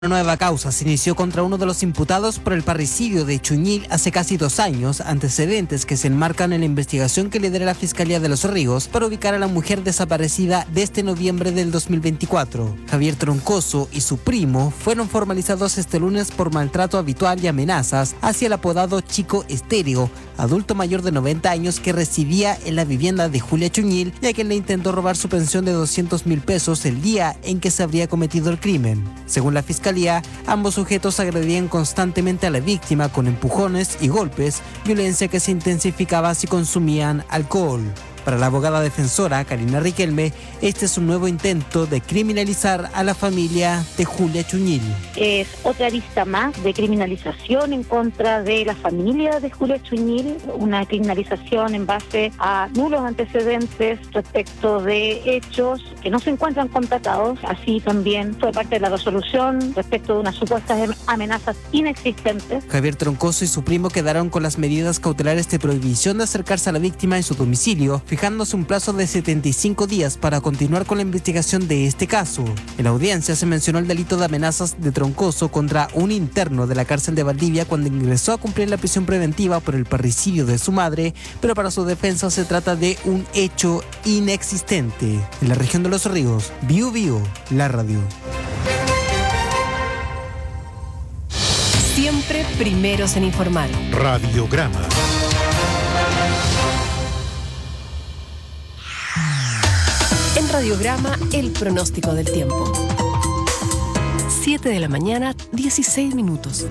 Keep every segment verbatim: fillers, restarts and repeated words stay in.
Una nueva causa se inició contra uno de los imputados por el parricidio de Chuñil hace casi dos años, antecedentes que se enmarcan en la investigación que lidera la Fiscalía de Los Ríos para ubicar a la mujer desaparecida desde noviembre del dos mil veinticuatro. Javier Troncoso y su primo fueron formalizados este lunes por maltrato habitual y amenazas hacia el apodado Chico Estéreo, adulto mayor de noventa años que residía en la vivienda de Julia Chuñil y a quien le intentó robar su pensión de doscientos mil pesos el día en que se habría cometido el crimen. Según la Fiscalía, ambos sujetos agredían constantemente a la víctima con empujones y golpes, violencia que se intensificaba si consumían alcohol. Para la abogada defensora Karina Riquelme, este es un nuevo intento de criminalizar a la familia de Julia Chuñil. Es otra vista más de criminalización en contra de la familia de Julia Chuñil, una criminalización en base a nulos antecedentes respecto de hechos que no se encuentran constatados. Así también fue parte de la resolución respecto de unas supuestas amenazas inexistentes. Javier Troncoso y su primo quedaron con las medidas cautelares de prohibición de acercarse a la víctima en su domicilio, fijándose un plazo de setenta y cinco días para continuar con la investigación de este caso. En la audiencia se mencionó el delito de amenazas de Troncoso contra un interno de la cárcel de Valdivia cuando ingresó a cumplir la prisión preventiva por el parricidio de su madre, pero para su defensa se trata de un hecho inexistente. En la región de Los Ríos, Biu Biu, la radio. Siempre primeros en informar. Radiograma. En Radiograma, el pronóstico del tiempo. siete de la mañana, dieciséis minutos.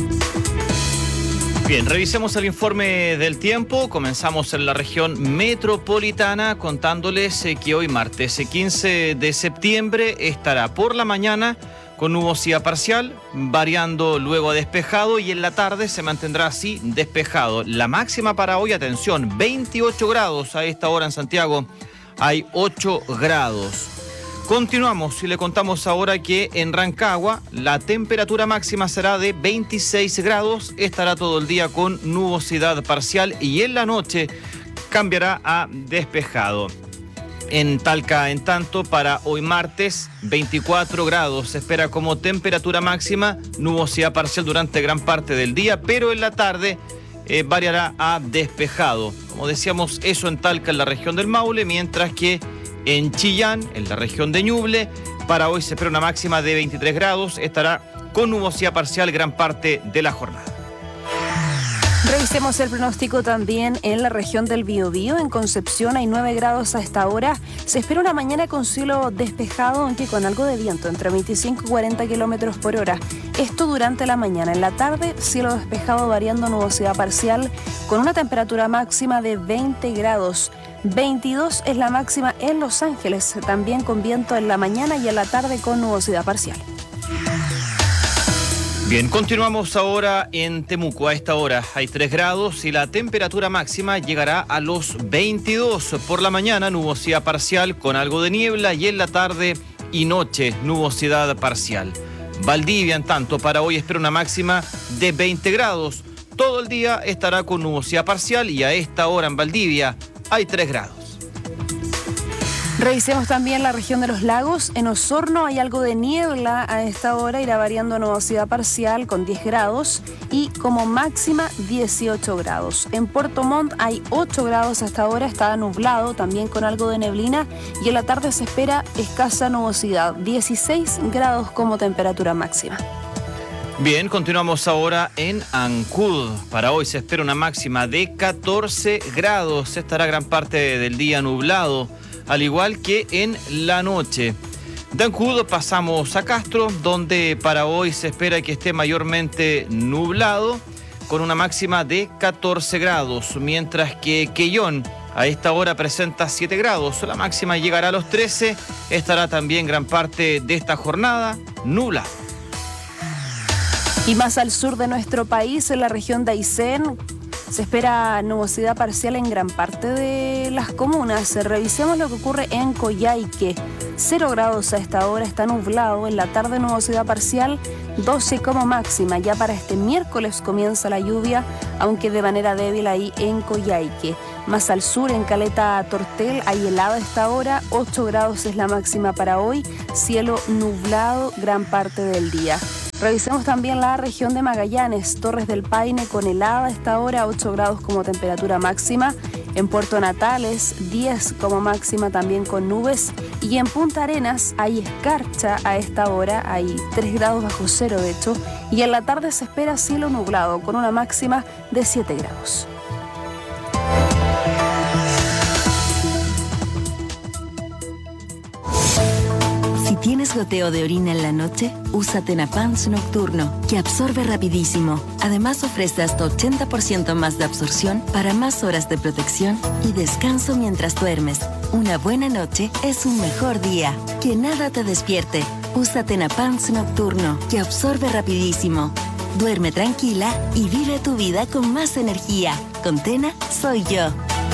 Bien, revisemos el informe del tiempo. Comenzamos en la región metropolitana contándoles que hoy martes quince de septiembre estará por la mañana con nubosidad parcial, variando luego a despejado, y en la tarde se mantendrá así despejado. La máxima para hoy, atención, veintiocho grados a esta hora en Santiago. Hay ocho grados. Continuamos y le contamos ahora que en Rancagua la temperatura máxima será de veintiséis grados, estará todo el día con nubosidad parcial y en la noche cambiará a despejado. En Talca, en tanto, para hoy martes, veinticuatro grados se espera como temperatura máxima, nubosidad parcial durante gran parte del día, pero en la tarde eh, variará a despejado. Como decíamos, eso en Talca, en la región del Maule, mientras que en Chillán, en la región de Ñuble, para hoy se espera una máxima de veintitrés grados, estará con nubosidad parcial gran parte de la jornada. Revisemos el pronóstico también en la región del Biobío. En Concepción hay nueve grados a esta hora. Se espera una mañana con cielo despejado, aunque con algo de viento, entre veinticinco y cuarenta kilómetros por hora. Esto durante la mañana. En la tarde, cielo despejado variando nubosidad parcial, con una temperatura máxima de veinte grados. veintidós es la máxima en Los Ángeles, también con viento en la mañana y en la tarde con nubosidad parcial. Bien, continuamos ahora en Temuco. A esta hora hay tres grados y la temperatura máxima llegará a los veintidós. Por la mañana, nubosidad parcial con algo de niebla y en la tarde y noche, nubosidad parcial. Valdivia, en tanto, para hoy espera una máxima de veinte grados. Todo el día estará con nubosidad parcial y a esta hora en Valdivia hay tres grados. Revisemos también la región de los lagos. En Osorno hay algo de niebla a esta hora, irá variando nubosidad parcial con diez grados y como máxima dieciocho grados. En Puerto Montt hay ocho grados hasta ahora, está nublado también con algo de neblina y en la tarde se espera escasa nubosidad, dieciséis grados como temperatura máxima. Bien, continuamos ahora en Ancud. Para hoy se espera una máxima de catorce grados, estará gran parte del día nublado, al igual que en la noche. De Ancud pasamos a Castro, donde para hoy se espera que esté mayormente nublado, con una máxima de catorce grados, mientras que Quellón a esta hora presenta siete grados, la máxima llegará a los trece, estará también gran parte de esta jornada nublado. Y más al sur de nuestro país, en la región de Aysén, se espera nubosidad parcial en gran parte de las comunas. Revisemos lo que ocurre en Coyhaique. cero grados a esta hora, está nublado. En la tarde nubosidad parcial, doce como máxima. Ya para este miércoles comienza la lluvia, aunque de manera débil ahí en Coyhaique. Más al sur, en Caleta Tortel, hay helada a esta hora. ocho grados es la máxima para hoy. Cielo nublado gran parte del día. Revisemos también la región de Magallanes, Torres del Paine con helada a esta hora, ocho grados como temperatura máxima. En Puerto Natales, diez como máxima también con nubes. Y en Punta Arenas hay escarcha a esta hora, hay tres grados bajo cero de hecho. Y en la tarde se espera cielo nublado con una máxima de siete grados. Si tienes goteo de orina en la noche, usa Tenapans Nocturno, que absorbe rapidísimo. Además ofrece hasta ochenta por ciento más de absorción para más horas de protección y descanso mientras duermes. Una buena noche es un mejor día. Que nada te despierte. Usa Tenapans Nocturno, que absorbe rapidísimo. Duerme tranquila y vive tu vida con más energía. Con Tena, soy yo.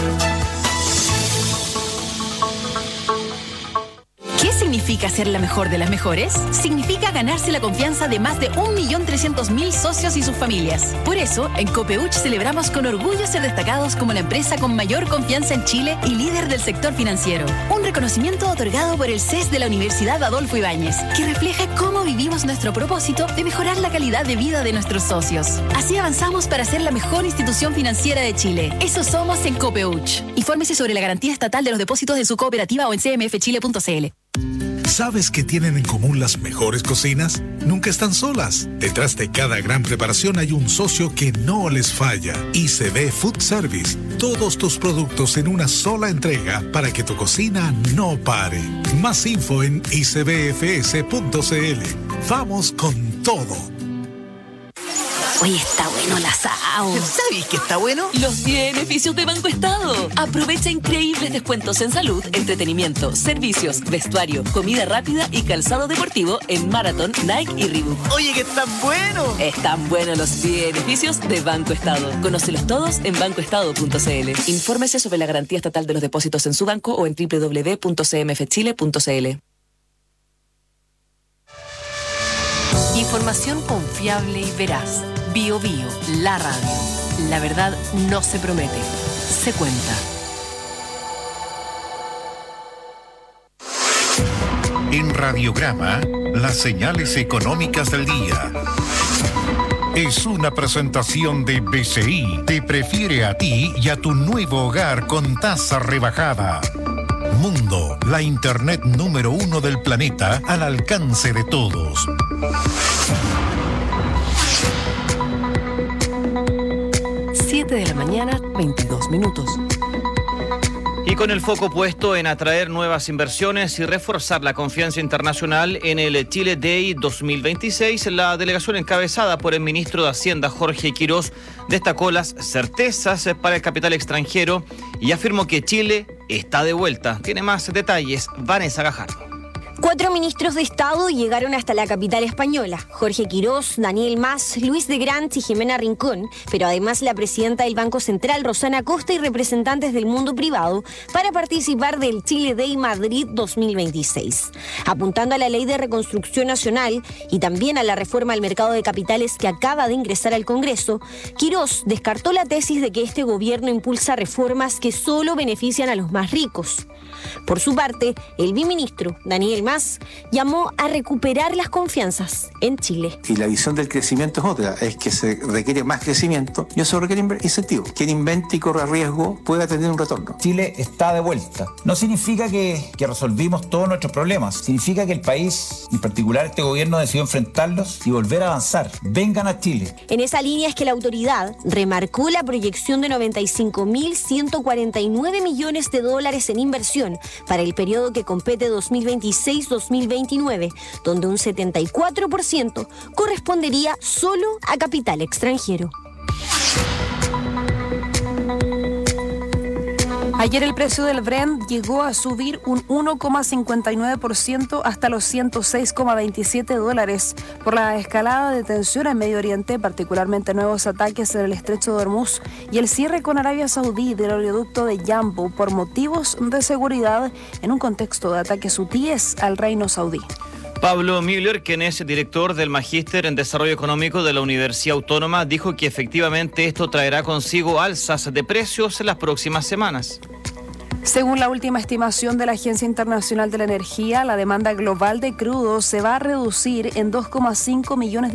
¿Qué significa ser la mejor de las mejores? Significa ganarse la confianza de más de un millón trescientos mil socios y sus familias. Por eso, en Copeuch celebramos con orgullo ser destacados como la empresa con mayor confianza en Chile y líder del sector financiero. Un reconocimiento otorgado por el C E S de la Universidad Adolfo Ibáñez, que refleja cómo vivimos nuestro propósito de mejorar la calidad de vida de nuestros socios. Así avanzamos para ser la mejor institución financiera de Chile. Eso somos en Copeuch. Infórmese sobre la garantía estatal de los depósitos de su cooperativa o en c m f chile punto c l. ¿Sabes qué tienen en común las mejores cocinas? Nunca están solas. Detrás de cada gran preparación hay un socio que no les falla. I C B Food Service. Todos tus productos en una sola entrega para que tu cocina no pare. Más info en i c b f s punto c l. Vamos con todo. Oye, está bueno el asado. ¿Sabes qué está bueno? Los beneficios de Banco Estado. Aprovecha increíbles descuentos en salud, entretenimiento, servicios, vestuario, comida rápida y calzado deportivo en Marathon, Nike y Reebok. Oye, que están buenos. Están buenos los beneficios de Banco Estado. Conócelos todos en banco estado punto c l. Infórmese sobre la garantía estatal de los depósitos en su banco o en w w w punto c m f chile punto c l. Información confiable y veraz. Bio Bio, la radio. La verdad no se promete, se cuenta. En Radiograma, las señales económicas del día. Es una presentación de B C I. Te prefiere a ti y a tu nuevo hogar con tasa rebajada. Mundo, la internet número uno del planeta al alcance de todos. siete de la mañana, veintidós minutos. Y con el foco puesto en atraer nuevas inversiones y reforzar la confianza internacional en el Chile Day dos mil veintiséis, la delegación encabezada por el ministro de Hacienda, Jorge Quirós, destacó las certezas para el capital extranjero y afirmó que Chile está de vuelta. Tiene más detalles Vanessa Gajardo. Cuatro ministros de Estado llegaron hasta la capital española: Jorge Quirós, Daniel Mas, Luis de Grant y Jimena Rincón, pero además la presidenta del Banco Central, Rosana Costa, y representantes del mundo privado para participar del Chile Day Madrid dos mil veintiséis. Apuntando a la Ley de Reconstrucción Nacional y también a la reforma al mercado de capitales que acaba de ingresar al Congreso, Quirós descartó la tesis de que este gobierno impulsa reformas que solo benefician a los más ricos. Por su parte, el biministro Daniel Mas llamó a recuperar las confianzas en Chile. Y la visión del crecimiento es otra, es que se requiere más crecimiento y eso requiere incentivos. Quien invente y corra riesgo pueda tener un retorno. Chile está de vuelta. No significa que, que resolvimos todos nuestros problemas, significa que el país, en particular este gobierno, decidió enfrentarlos y volver a avanzar. Vengan a Chile. En esa línea es que la autoridad remarcó la proyección de noventa y cinco mil ciento cuarenta y nueve millones de dólares en inversión para el periodo que compete dos mil veintiséis dos mil veintinueve, donde un setenta y cuatro por ciento correspondería solo a capital extranjero. Ayer el precio del Brent llegó a subir un uno coma cincuenta y nueve por ciento hasta los ciento seis coma veintisiete dólares por la escalada de tensión en Medio Oriente, particularmente nuevos ataques en el Estrecho de Hormuz y el cierre con Arabia Saudí del oleoducto de Yanbu por motivos de seguridad en un contexto de ataques hutíes al reino saudí. Pablo Müller, quien es director del Magíster en Desarrollo Económico de la Universidad Autónoma, dijo que efectivamente esto traerá consigo alzas de precios en las próximas semanas. Según la última estimación de la Agencia Internacional de la Energía, la demanda global de crudo se va a reducir en dos coma cinco millones de